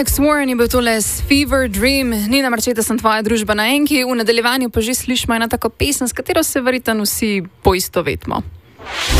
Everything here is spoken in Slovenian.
Alex Warren je bil tole s Fever Dream, Nina Marčeta sem tvoja družba na Enki, v nadaljevanju pa že slišimo eno tako pesem, s katero se verjetno vsi poistovetimo.